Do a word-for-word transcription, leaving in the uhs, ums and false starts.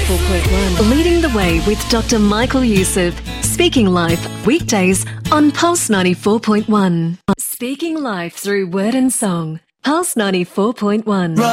ninety-four point one. Leading the way with Doctor Michael Youssef. Speaking Life, weekdays on Pulse ninety-four point one. Speaking Life through word and song. Pulse ninety-four point one.